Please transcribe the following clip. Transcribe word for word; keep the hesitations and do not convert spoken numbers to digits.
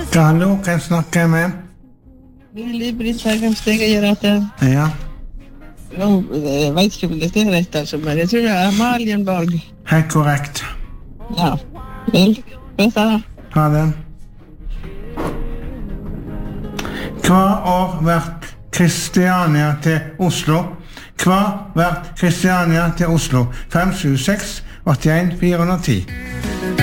Hallo, kan jeg snakke med? Litt Bergheim Stegegjerater. Ja. Nå jeg vet ikke om dette er rett, altså, men jeg tror det er Amalienborg. Helt korrekt. Ja, vel, vet jeg. Ha det. Hva år ble Kristiania til Oslo? Hva ble Kristiania til Oslo? fem sju seks åtte en fire ti.